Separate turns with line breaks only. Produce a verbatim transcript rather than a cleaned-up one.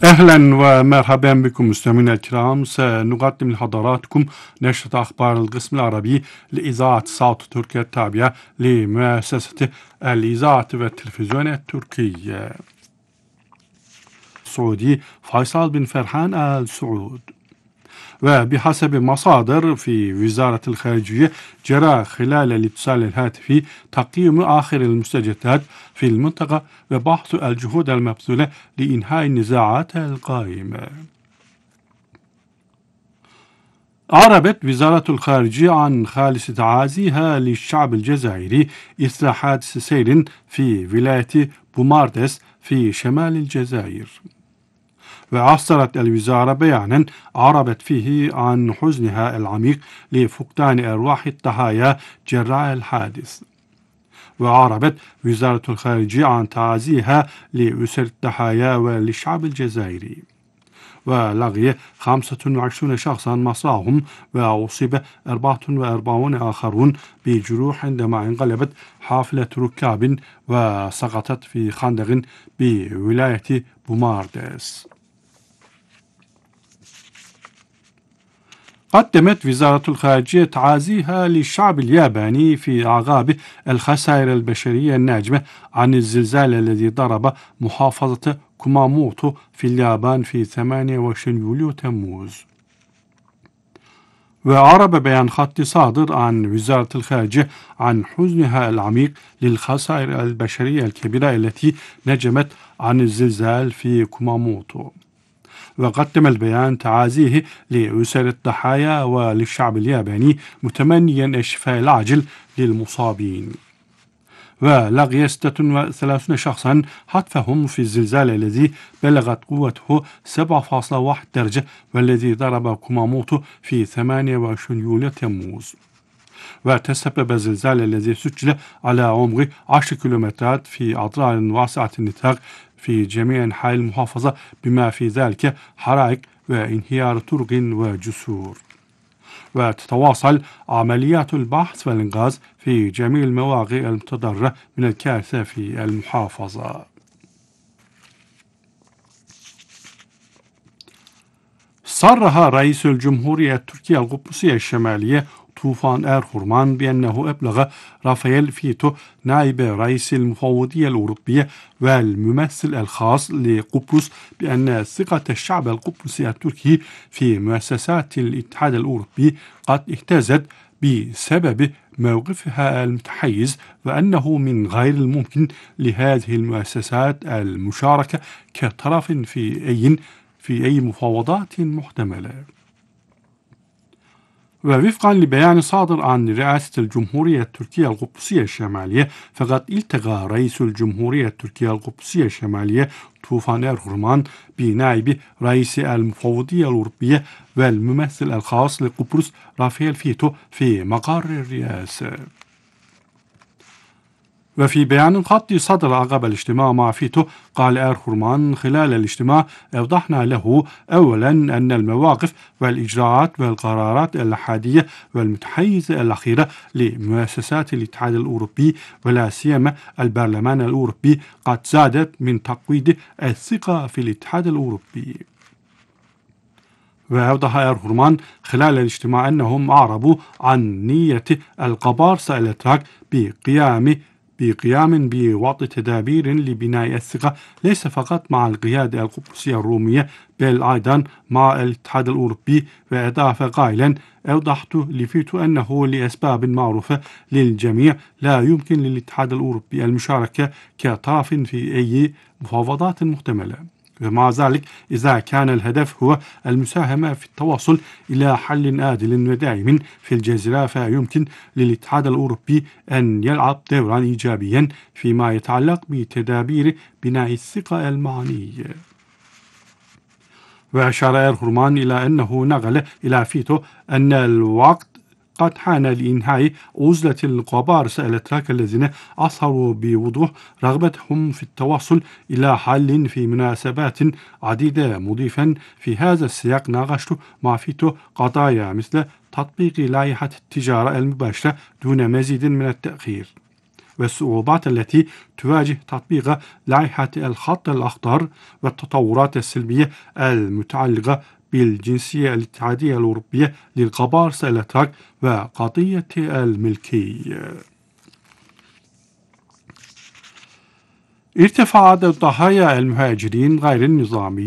أهلا ومرحبا بكم مستمعينا الكرام. سنقدم لحضراتكم نشرة أخبار القسم العربي لإذاعة صوت تركيا التابعة لمؤسسة الإذاعة والتلفزيون التركي. السعودي فيصل بن فرحان آل سعود. وبحسب مصادر في وزارة الخارجية جرى خلال الاتصال الهاتفي تقييم آخر المستجدات في المنطقة وبحث الجهود المبذولة لإنهاء النزاعات القائمة. أعربت وزارة الخارجية عن خالص تعازيها للشعب الجزائري إثر حادث سير في ولاية بوماردس في شمال الجزائر. وأصدرت الوزارة بيانا أعربت فيه عن حزنها العميق لفقدان أرواح الضحايا جراء الحادث. وأعربت وزارة الخارجية عن تعازيها لأسر الضحايا وللشعب الجزائري. ولغي خمسة وعشرين شخصا مصراهم وأصيب أربعة وأربعين آخرون بجروح عندما انقلبت حافلة ركاب وسقطت في خندق بولاية بوماردس. قدمت وزارة الخارجية تعازيها للشعب الياباني في أعقاب الخسائر البشرية الناجمة عن الزلزال الذي ضرب محافظة كوماموتو في اليابان في ثمانية وعشرين يوليو تموز. وأعرب بيان خط صادر عن وزارة الخارجية عن حزنها العميق للخسائر البشرية الكبيرة التي نجمت عن الزلزال في كوماموتو. وقدم البيان تعازيه لأسر الضحايا وللشعب الياباني متمنيا الشفاء العاجل للمصابين. ولغي ستة وثلاثين شخصا حتفهم في الزلزال الذي بلغت قوته سبعة فاصلة واحد درجة والذي ضرب كوماموتو في ثمانية وعشرين يوليو تموز. وتسبب الزلزال الذي سجل على عمق عشر كيلومترات في أضرار واسعة النطاق في جميع أنحاء المحافظة بما في ذلك حرائق وانهيار طرق وجسور. وتتواصل عمليات البحث والإنقاذ في جميع المواقع المتضررة من الكارثة في المحافظة. صرح رئيس الجمهورية التركية القبرصية الشمالية طوفان إرخورمان بأنه أبلغ رافائيل فيتو نائب رئيس المفوضية الأوروبية والممثل الخاص لقبرص بأن ثقة الشعب القبرصي التركي في مؤسسات الاتحاد الأوروبي قد اهتزت بسبب موقفها المتحيز، وأنه من غير الممكن لهذه المؤسسات المشاركة كطرف في أي في أي مفاوضات محتملة. ووفقا لبيان صادر عن رئاسة الجمهورية التركية القبرصية الشمالية، فقد التقى رئيس الجمهورية التركية القبرصية الشمالية طوفان إرخورمان بنائب رئيس المفوضية الأوروبية والممثل الخاص لقبرص رافائيل فيتو في مقر الرئاسة. وفي بيان خطي صدر عقب الاجتماع مع فيتو قال إرخورمان خلال الاجتماع: أوضحنا له أولا أن المواقف والإجراءات والقرارات الأحادية والمتحيزة الأخيرة لمؤسسات الاتحاد الأوروبي ولا سيما البرلمان الأوروبي قد زادت من تقويض الثقة في الاتحاد الأوروبي. وأوضح إرخورمان خلال الاجتماع أنهم أعربوا عن نية القبارصة الأتراك بقيام بقيام بوضع تدابير لبناء الثقة ليس فقط مع القيادة القبرصية الرومية بل أيضا مع الاتحاد الأوروبي. وأضاف قائلا: أوضحت لفيتو أنه لأسباب معروفة للجميع لا يمكن للاتحاد الأوروبي المشاركة كطرف في أي مفاوضات محتملة. ومع ذلك إذا كان الهدف هو المساهمة في التوصل إلى حل عادل ودائم في الجزيرة، فيمكن للاتحاد الأوروبي أن يلعب دورا إيجابيا فيما يتعلق بتدابير بناء الثقة المعنية. وأشار إرخورمان إلى أنه نقل إلى فيتو أن الوقت قد حان لإنهاء عزلة القبارصة الأتراك الذين أظهروا بوضوح رغبتهم في التوصل إلى حل في مناسبات عديدة، مضيفا: في هذا السياق ناقشت مع فيتو قضايا مثل تطبيق لائحة التجارة المباشرة دون مزيد من التأخير. والصعوبات التي تواجه تطبيق لائحة الخط الأخضر والتطورات السلبية المتعلقة بالجنسية الاتحادية الأوروبية للقبار سيلتاك وقضية الملكية. ارتفع عدد ضحايا المهاجرين غير النظامي